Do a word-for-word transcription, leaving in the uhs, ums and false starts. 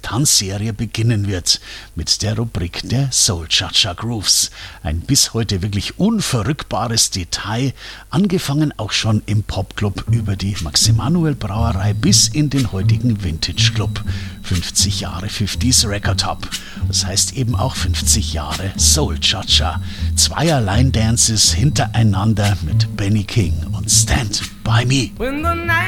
Tanzserie beginnen wird mit der Rubrik der Soul Cha-Cha Grooves. Ein bis heute wirklich unverrückbares Detail, angefangen auch schon im Popclub über die Max-Emanuel Brauerei bis in den heutigen Vintage Club. fünfzig Jahre fünfziger Record Hub. Das heißt eben auch fünfzig Jahre Soul Cha-Cha. Zweier Line Dances hintereinander mit Benny King und Stand By Me. When the night